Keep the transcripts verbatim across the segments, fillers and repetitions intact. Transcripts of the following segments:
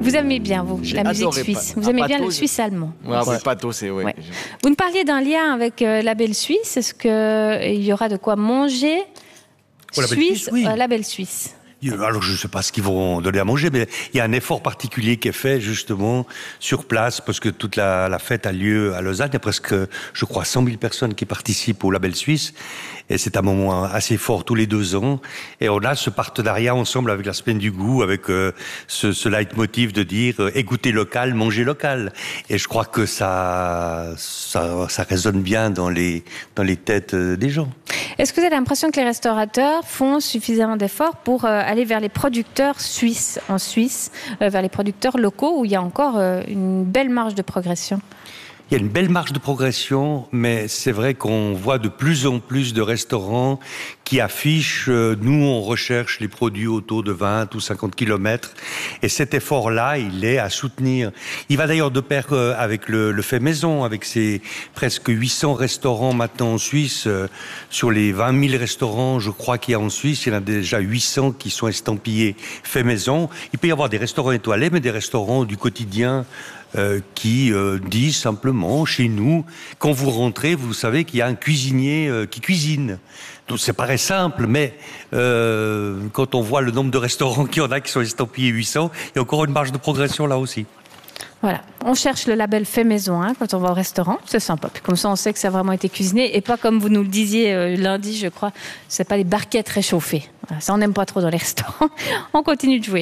Vous aimez bien, vous, la musique suisse. Vous aimez bien le suisse allemand. Ouais, ouais. Pato, c'est oui. Ouais. Vous nous parliez d'un lien avec euh, Label Suisse. Est-ce qu'il y aura de quoi manger oh, Label Suisse, Suisse, oui. euh, Label Suisse? Alors, je ne sais pas ce qu'ils vont donner à manger, mais il y a un effort particulier qui est fait, justement, sur place, parce que toute la, la fête a lieu à Lausanne. Il y a presque, je crois, cent mille personnes qui participent au Label Suisse. Et c'est un moment assez fort tous les deux ans. Et on a ce partenariat ensemble avec la Semaine du Goût, avec euh, ce, ce leitmotiv de dire euh, écoutez local, mangez local. Et je crois que ça, ça, ça résonne bien dans les, dans les têtes des gens. Est-ce que vous avez l'impression que les restaurateurs font suffisamment d'efforts pour euh, aller vers les producteurs suisses en Suisse, euh, vers les producteurs locaux, où il y a encore euh, une belle marge de progression? Il y a une belle marge de progression, mais c'est vrai qu'on voit de plus en plus de restaurants qui affichent, euh, nous on recherche les produits autour de vingt ou cinquante kilomètres, et cet effort-là, il est à soutenir. Il va d'ailleurs de pair euh, avec le, le fait maison, avec ces presque huit cents restaurants maintenant en Suisse. Euh, sur les vingt mille restaurants, je crois qu'il y a en Suisse, il y en a déjà huit cents qui sont estampillés fait maison. Il peut y avoir des restaurants étoilés, mais des restaurants du quotidien Euh, qui euh, dit simplement, chez nous, quand vous rentrez, vous savez qu'il y a un cuisinier euh, qui cuisine. Donc ça paraît simple, mais euh, quand on voit le nombre de restaurants qu'il y en a qui sont estampillés huit cents, il y a encore une marge de progression là aussi. Voilà, on cherche le label fait maison hein, quand on va au restaurant, c'est sympa. Puis comme ça, on sait que ça a vraiment été cuisiné et pas comme vous nous le disiez euh, lundi, je crois, c'est pas les barquettes réchauffées. Voilà, ça, on n'aime pas trop dans les restaurants. On continue de jouer.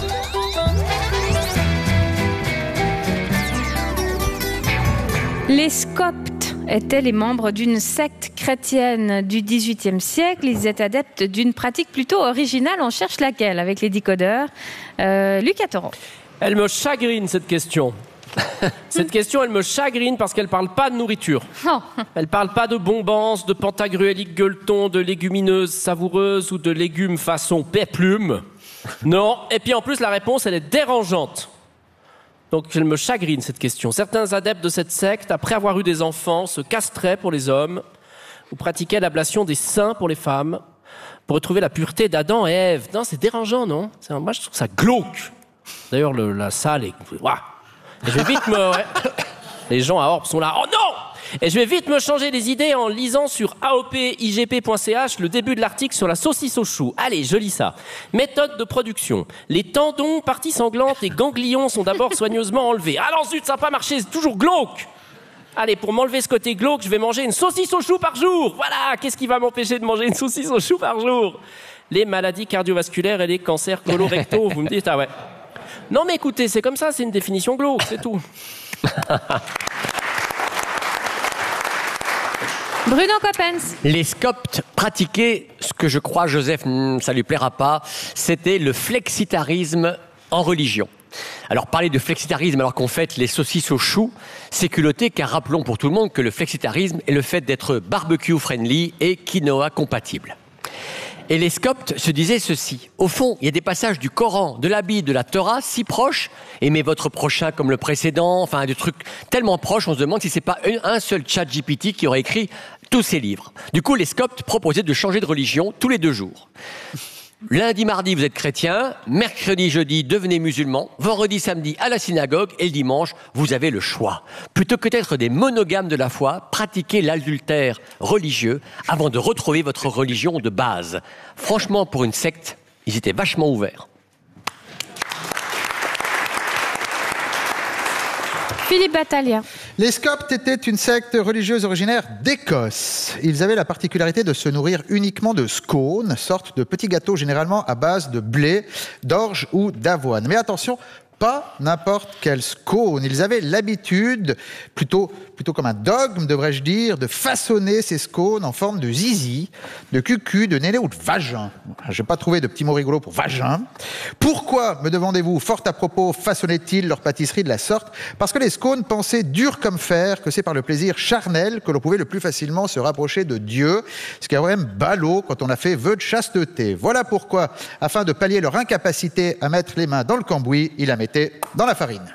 Les Scoptes étaient les membres d'une secte chrétienne du dix-huitième siècle. Ils étaient adeptes d'une pratique plutôt originale. On cherche laquelle avec les décodeurs. Euh, Lucas Toro. Elle me chagrine, cette question. Cette question, elle me chagrine parce qu'elle ne parle pas de nourriture. Oh. Elle ne parle pas de bombance, de pantagruélique gueuleton, de légumineuses savoureuses ou de légumes façon péplume. Non. Et puis en plus, la réponse, elle est dérangeante. Donc, elle me chagrine, cette question. Certains adeptes de cette secte, après avoir eu des enfants, se castraient pour les hommes ou pratiquaient l'ablation des seins pour les femmes pour retrouver la pureté d'Adam et Ève. Non, c'est dérangeant, non? C'est, moi, je trouve ça glauque. D'ailleurs, le, la salle est... Ouah. Et je vais vite me... Ouais. Les gens à Orbe sont là. Oh non! Et je vais vite me changer les idées en lisant sur A O P I G P point C H le début de l'article sur la saucisse au chou. Allez, je lis ça. Méthode de production. Les tendons, parties sanglantes et ganglions sont d'abord soigneusement enlevés. Ah non, zut, ça n'a pas marché, c'est toujours glauque. Allez, pour m'enlever ce côté glauque, je vais manger une saucisse au chou par jour. Voilà, qu'est-ce qui va m'empêcher de manger une saucisse au chou par jour? Les maladies cardiovasculaires et les cancers colorectaux. Vous me dites, ah ouais. Non mais écoutez, c'est comme ça, c'est une définition glauque, c'est tout. Bruno Coppens. Les Scoptes pratiquaient ce que je crois, Joseph, ça lui plaira pas, c'était le flexitarisme en religion. Alors, parler de flexitarisme alors qu'on fête les saucisses au chou, c'est culotté, car rappelons pour tout le monde que le flexitarisme est le fait d'être barbecue-friendly et quinoa compatible. Et les Scoptes se disaient ceci. Au fond, il y a des passages du Coran, de la Bible, de la Torah si proches. Aimez votre prochain comme le précédent. Enfin, des trucs tellement proches, on se demande si c'est pas un seul chat G P T qui aurait écrit tous ces livres. Du coup, les Scoptes proposaient de changer de religion tous les deux jours. Lundi, mardi, vous êtes chrétien. Mercredi, jeudi, devenez musulman. Vendredi, samedi, à la synagogue. Et le dimanche, vous avez le choix. Plutôt que d'être des monogames de la foi, pratiquez l'adultère religieux avant de retrouver votre religion de base. Franchement, pour une secte, ils étaient vachement ouverts. Philippe Battaglia. Les Scoptes étaient une secte religieuse originaire d'Écosse. Ils avaient la particularité de se nourrir uniquement de scones, sorte de petits gâteaux généralement à base de blé, d'orge ou d'avoine. Mais attention, pas n'importe quel scone. Ils avaient l'habitude, plutôt, plutôt comme un dogme, devrais-je dire, de façonner ces scones en forme de zizi, de cucu, de néné ou de vagin. Je n'ai pas trouvé de petits mots rigolos pour vagin. Pourquoi, me demandez-vous, fort à propos, façonnaient-ils leur pâtisserie de la sorte? Parce que les scones pensaient dur comme fer que c'est par le plaisir charnel que l'on pouvait le plus facilement se rapprocher de Dieu, ce qui est quand même ballot quand on a fait vœu de chasteté. Voilà pourquoi, afin de pallier leur incapacité à mettre les mains dans le cambouis, il la mettait dans la farine.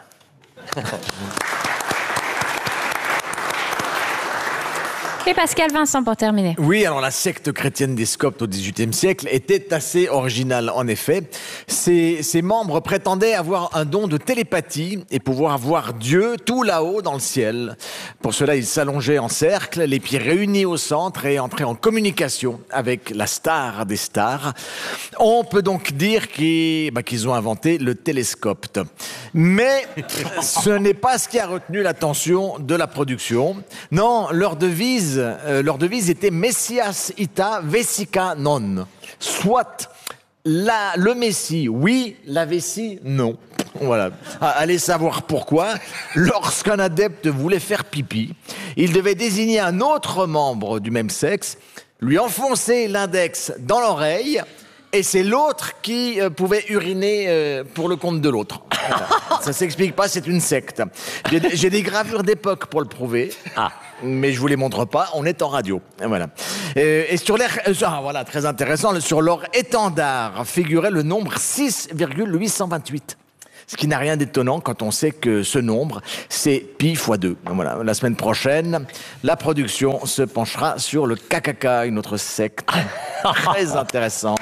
Et Pascal Vincent pour terminer. Oui, alors la secte chrétienne des Scoptes au dix-huitième siècle était assez originale, en effet. Ses, ses membres prétendaient avoir un don de télépathie et pouvoir voir Dieu tout là-haut dans le ciel. Pour cela, ils s'allongeaient en cercle, les pieds réunis au centre et entraient en communication avec la star des stars. On peut donc dire qu'ils, bah, qu'ils ont inventé le télescope. Mais ce n'est pas ce qui a retenu l'attention de la production. Non, leur devise Euh, leur devise était Messias ita vesica non. Soit la, le Messie, oui, la vessie, non. Voilà. Allez savoir pourquoi. Lorsqu'un adepte voulait faire pipi, il devait désigner un autre membre du même sexe, lui enfoncer l'index dans l'oreille, et c'est l'autre qui euh, pouvait uriner euh, pour le compte de l'autre. Voilà. Ça s'explique pas, c'est une secte. J'ai des, j'ai des gravures d'époque pour le prouver. Ah. Mais je vous les montre pas, on est en radio. Voilà. Et, et sur l'air, euh, ah, voilà, très intéressant, sur leur étendard figurait le nombre six virgule huit cent vingt-huit. Ce qui n'a rien d'étonnant quand on sait que ce nombre, c'est pi fois deux. Voilà. La semaine prochaine, la production se penchera sur le K K K, une autre secte très intéressante.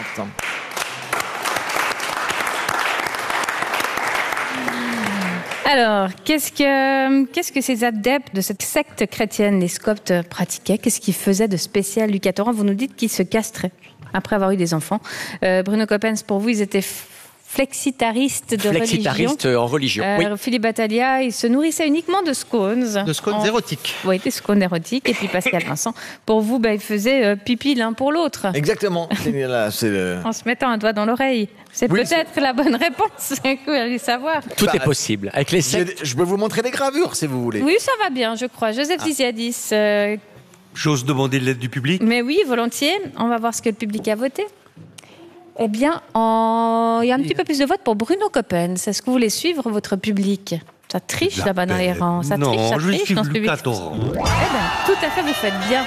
Alors, qu'est-ce que, qu'est-ce que ces adeptes de cette secte chrétienne, les Scoptes, pratiquaient? Qu'est-ce qu'ils faisaient de spécial, Lucas Torrent? Vous nous dites qu'ils se castraient après avoir eu des enfants. Euh, Bruno Coppens, pour vous, ils étaient flexitaristes de Flexitaristes religion. en religion, Euh, oui. Philippe Battaglia, il se nourrissait uniquement de scones. De scones En- érotiques. Oui, des scones érotiques. Et puis Pascal Vincent, pour vous, bah, ils faisaient euh, pipi l'un pour l'autre. Exactement. C'est, là, c'est le... En se mettant un doigt dans l'oreille. C'est Oui, peut-être la bonne réponse. Vous allez savoir. Tout Bah, est possible. Avec les J'ai- sectes, Je peux vous montrer des gravures, si vous voulez. Oui, ça va bien, je crois. Joseph Ziziadis. euh, J'ose demander l'aide du public. mais oui, volontiers. On va voir ce que le public a voté. Eh bien, en- il y a un petit peu plus de votes pour Bruno Coppens. Est-ce que vous voulez suivre votre public? Ça triche La là-bas dans les paix. rangs. Ça Non, triche, ça je vais triche suivre dans ce public. Lucas Torrent. Eh bien, tout à fait, vous faites bien.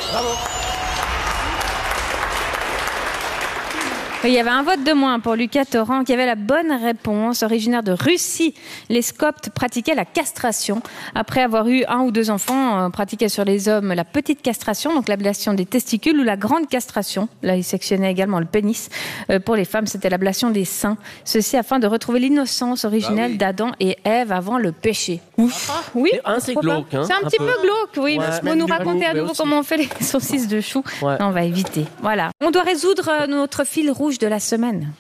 Il y avait un vote de moins pour Lucas Torrent qui avait la bonne réponse. Originaire de Russie, les Scoptes pratiquaient la castration. Après avoir eu un ou deux enfants, euh, pratiquaient sur les hommes la petite castration, donc l'ablation des testicules, ou la grande castration. Là, ils sectionnaient également le pénis. Euh, pour les femmes, c'était l'ablation des seins. Ceci afin de retrouver l'innocence originelle d'Adam et Ève avant le péché. Ouf. Oui, Hein, c'est pourquoi glauque, pas. hein, C'est un, un petit peu. peu glauque, oui. Ouais. Vous nous Du racontez à glauque, mais nouveau aussi. comment on fait les saucisses de chou. Ouais. Non, on va éviter. Voilà. On doit résoudre euh, notre fil rouge de la semaine.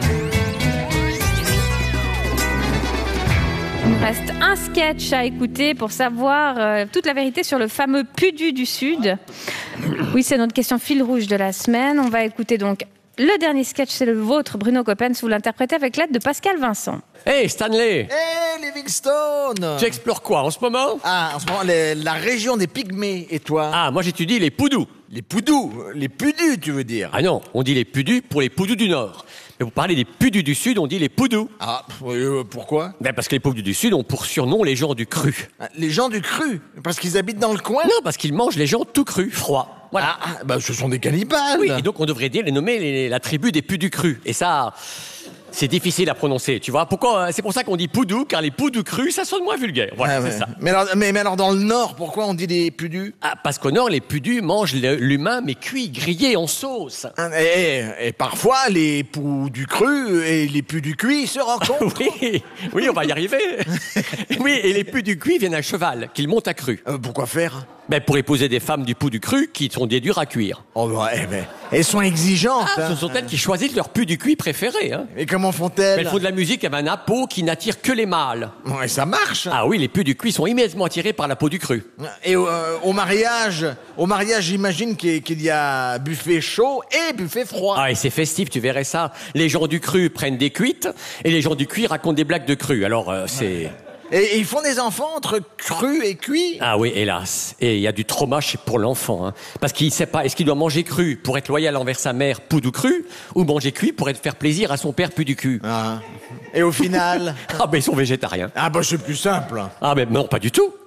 Il nous reste un sketch à écouter pour savoir euh, toute la vérité sur le fameux Pudu du Sud. Oui, c'est notre question fil rouge de la semaine. On va écouter donc le dernier sketch, c'est le vôtre, Bruno Coppens. Vous l'interprétez avec l'aide de Pascal Vincent. Hey Stanley, Hé, Livingstone! tu explores quoi en ce moment? Ah, en ce moment, les- la région des Pygmées, et toi? Ah, moi j'étudie les poudous. Les Poudous, les Pudus, tu veux dire? Ah non, on dit les pudus pour les poudous du Nord. Mais vous parlez des pudus du Sud, on dit les poudous. Ah, euh, pourquoi? Ben parce que les poudous du Sud ont pour surnom les gens du cru. Ah, les gens du cru, parce qu'ils habitent dans le coin? Non, parce qu'ils mangent les gens tout crus, froids. Voilà. Ah, ah, bah ce sont des cannibales! Oui, et donc on devrait dire les nommer les- la tribu des pudus crus. Et ça, c'est difficile à prononcer, tu vois. Pourquoi? C'est pour ça qu'on dit poudou, car les poudous crus, ça sonne moins vulgaire. Voilà, Ah, c'est ouais. ça. Mais alors, mais, mais alors dans le Nord, pourquoi on dit des Pudus? Ah, parce qu'au Nord, les pudus mangent le- l'humain, mais cuit, grillé en sauce. Hein, Et, et- et parfois, les poux du cru et les pus du cuit se rencontrent. Oui, oui, on va y arriver. Oui, et les pus du cuit viennent à cheval, qu'ils montent à cru. Euh, pourquoi faire? Ben, pour épouser des femmes du pou du cru qui sont des durs à cuire. Oh, bah, eh ben, elles sont exigeantes. Ah, hein. ce sont elles qui choisissent leur pu du cuit préféré. Hein. Et comment Mais font-elles? elles font de la musique avec un peau qui n'attire que les mâles. Ouais, ça marche. Ah oui, les pus du cuit sont immédiatement attirés par la peau du cru. Et euh, au mariage, au mariage, j'imagine qu'il y- qu'il y a buffet chaud et buffet froid. Ah, et c'est festif, tu verrais ça. Les gens du cru prennent des cuites et les gens du cuit racontent des blagues de cru. Alors, euh, c'est... Et, et ils font des enfants entre cru et cuit. Ah oui, hélas. Et il y a du trauma chez- pour l'enfant. Hein. Parce qu'il ne sait pas, est-ce qu'il doit manger cru pour être loyal envers sa mère, poudou cru, ou manger cuit pour être faire plaisir à son père, pu du cul. Ah. Et au final, Ah ben ils sont végétariens. ah bah c'est plus simple. Ah ben non, pas du tout.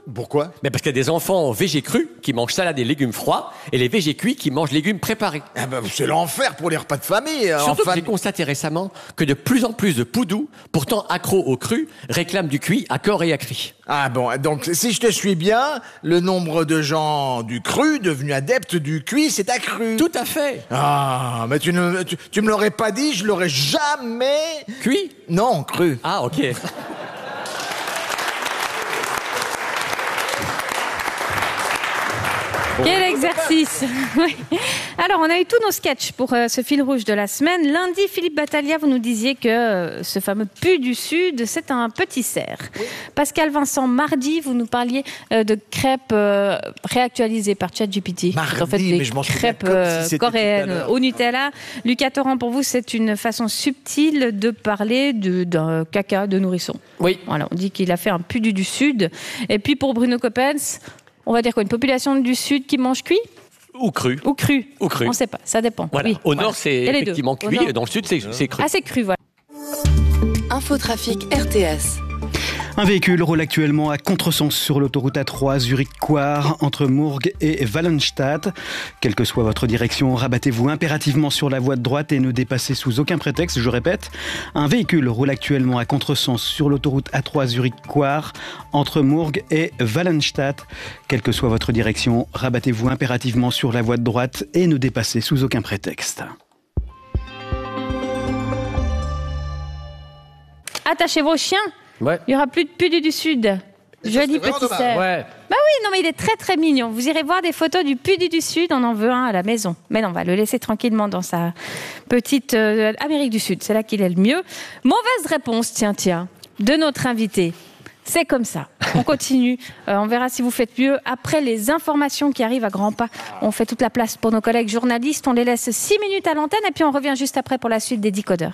Pourquoi? Mais parce qu'il y a des enfants végé crus qui mangent salade et légumes froids, et les végé cuits qui mangent légumes préparés. Ah ben, c'est l'enfer pour les repas de famille. Surtout enfin... que j'ai constaté récemment que de plus en plus de poudous, pourtant accros au cru, réclament du cuit à corps et à cri. Ah bon, donc si je te suis bien, le nombre de gens du cru devenus adeptes du cuit s'est accru. Tout à fait. Ah, mais tu ne, tu, tu me l'aurais pas dit, je l'aurais jamais... Cuit? Non, cru. Ah, ok. Quel exercice. Oui. Alors, on a eu tous nos sketchs pour euh, ce fil rouge de la semaine. Lundi, Philippe Battaglia, vous nous disiez que euh, ce fameux pu du Sud, c'est un petit cerf. Oui. Pascal Vincent, mardi, vous nous parliez euh, de crêpes euh, réactualisées par ChatGPT. Mardi, en fait, des mais je m'en souviens crêpes comme euh, si c'était coréennes au Nutella. Lucas Torrent, pour vous, c'est une façon subtile de parler de, d'un caca de nourrisson. Oui. Voilà, on dit qu'il a fait un pu du Sud. Et puis, pour Bruno Coppens, on va dire quoi, une population du Sud qui mange cuit? Ou cru. Ou cru. Ou cru. On ne sait pas, ça dépend. Voilà. Oui, Au voilà. nord, c'est Et les effectivement deux. cuit, Au nord. et dans le sud, c'est, c'est cru. Ah, c'est cru, voilà. Infotrafic R T S. Un véhicule roule actuellement à contresens sur l'autoroute A trois Zurich-Coire entre Mourgue et Wallenstadt. Quelle que soit votre direction, rabattez-vous impérativement sur la voie de droite et ne dépassez sous aucun prétexte, je répète. Un véhicule roule actuellement à contresens sur l'autoroute A trois Zurich-Coire entre Mourgue et Wallenstadt. Quelle que soit votre direction, rabattez-vous impérativement sur la voie de droite et ne dépassez sous aucun prétexte. Attachez vos chiens. Ouais. Il n'y aura plus de Pudu du Sud. Joli vraiment petit dommage. cerf. Ouais. Bah oui, non mais il est très très mignon. Vous irez voir des photos du Pudu du Sud, on en veut un à la maison. Mais non, on va le laisser tranquillement dans sa petite euh, Amérique du Sud. C'est là qu'il est le mieux. Mauvaise réponse, tiens, tiens, de notre invité. C'est comme ça. On continue. Euh, on verra si vous faites mieux. Après les informations qui arrivent à grands pas, on fait toute la place pour nos collègues journalistes. On les laisse six minutes à l'antenne et puis on revient juste après pour la suite des Décodeurs.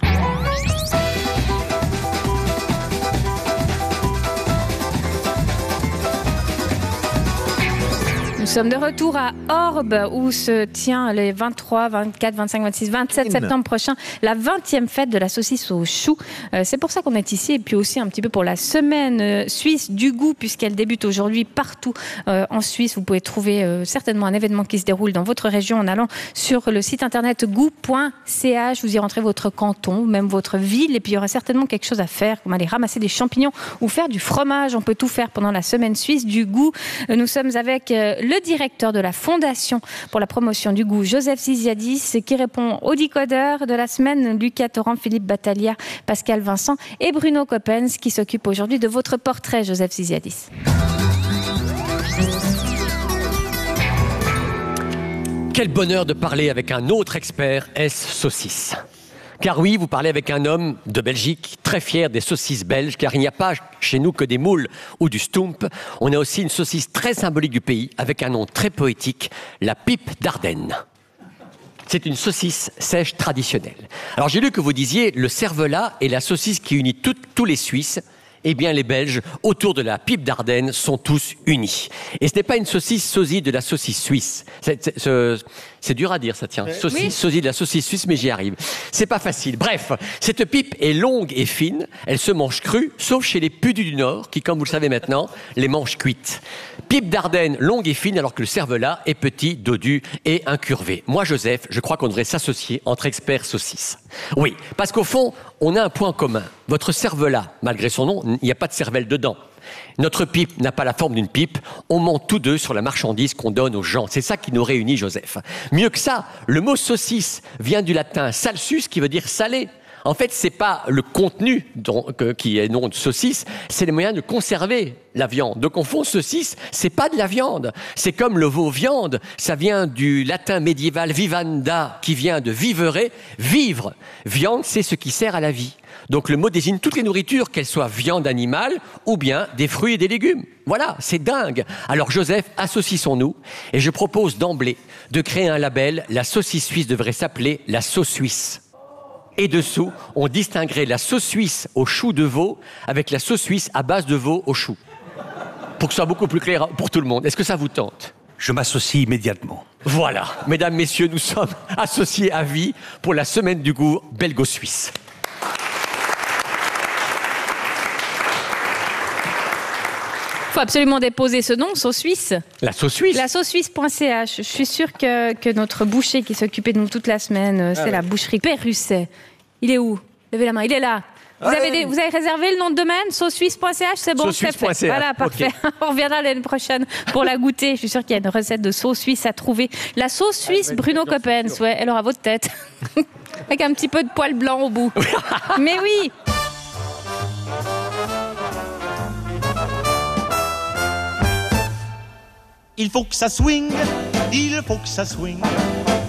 Nous sommes de retour à Orbe où se tient les vingt-trois, vingt-quatre, vingt-cinq, vingt-six, vingt-sept septembre prochain la vingtième fête de la saucisse au chou. Euh, c'est pour ça qu'on est ici et puis aussi un petit peu pour la semaine euh, suisse du goût puisqu'elle débute aujourd'hui partout euh, en Suisse. Vous pouvez trouver euh, certainement un événement qui se déroule dans votre région en allant sur le site internet goût point c h. Vous y rentrez votre canton, même votre ville et puis il y aura certainement quelque chose à faire comme aller ramasser des champignons ou faire du fromage. On peut tout faire pendant la semaine suisse du goût. Euh, nous sommes avec euh, le directeur de la Fondation pour la promotion du goût, Joseph Ziziadis, qui répond aux décodeurs de la semaine, Lucas Torrent, Philippe Battaglia, Pascal Vincent et Bruno Coppens, qui s'occupe aujourd'hui de votre portrait, Joseph Ziziadis. Quel bonheur de parler avec un autre expert S-saucisse. Car oui, vous parlez avec un homme de Belgique, très fier des saucisses belges, car il n'y a pas chez nous que des moules ou du stoump. On a aussi une saucisse très symbolique du pays, avec un nom très poétique, la pipe d'Ardenne. C'est une saucisse sèche traditionnelle. Alors j'ai lu que vous disiez, le cervelas est la saucisse qui unit tout, tous les Suisses. Eh bien, les Belges, autour de la pipe d'Ardenne, sont tous unis. Et ce n'est pas une saucisse sosie de la saucisse suisse. C'est, c'est, c'est, c'est dur à dire, ça tient. Saucisse oui. sosie de la saucisse suisse, mais j'y arrive. C'est pas facile. Bref, cette pipe est longue et fine. Elle se mange crue, sauf chez les Pudus du Nord, qui, comme vous le savez maintenant, les mangent cuites. Pipe d'Ardenne, longue et fine, alors que le cervelas est petit, dodu et incurvé. Moi, Joseph, je crois qu'on devrait s'associer entre experts saucisses. Oui, parce qu'au fond, on a un point commun. Votre cervelas, malgré son nom, il n'y a pas de cervelle dedans. Notre pipe n'a pas la forme d'une pipe. On ment tous deux sur la marchandise qu'on donne aux gens. C'est ça qui nous réunit, Joseph. Mieux que ça, le mot saucisse vient du latin salsus, qui veut dire salé. En fait, c'est pas le contenu dont, que, qui est nom de saucisse, c'est les moyens de conserver la viande. Donc, au fond, saucisse, c'est pas de la viande. C'est comme le veau viande. Ça vient du latin médiéval vivanda, qui vient de vivere, vivre. Viande, c'est ce qui sert à la vie. Donc, le mot désigne toutes les nourritures, qu'elles soient viande animale ou bien des fruits et des légumes. Voilà, c'est dingue. Alors, Joseph, associons-nous. Et je propose d'emblée de créer un label. La saucisse suisse devrait s'appeler la sauce suisse. Et dessous, on distinguerait la sauce suisse au chou de veau avec la sauce suisse à base de veau au chou. Pour que ce soit beaucoup plus clair pour tout le monde. Est-ce que ça vous tente ? Je m'associe immédiatement. Voilà. Mesdames, messieurs, nous sommes associés à vie pour la semaine du goût belgo-suisse. faut absolument déposer ce nom, sauce suisse. La sauce suisse. La sauce suisse.ch. Je suis sûre que, que notre boucher qui s'occupait de nous toute la semaine, euh, c'est Ah ouais. la boucherie Perrusset. Il est où? Levez la main, il est là. Vous, Ouais. avez des- vous avez réservé le nom de domaine, sauce suisse.ch, c'est bon, sauce c'est suisse point c fait. h. Voilà, parfait. On reviendra l'année prochaine pour la goûter. Je suis sûre qu'il y a une recette de sauce suisse à trouver. La sauce suisse Bruno Coppens, ouais, elle aura votre tête. Avec un petit peu de poil blanc au bout. Mais oui. Il faut que ça swing, il faut que ça swing.